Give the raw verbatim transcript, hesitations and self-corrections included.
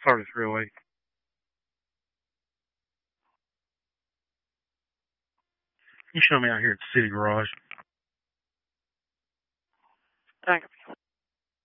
Sorry, three oh eight. You show me out here at the city garage. Thank you.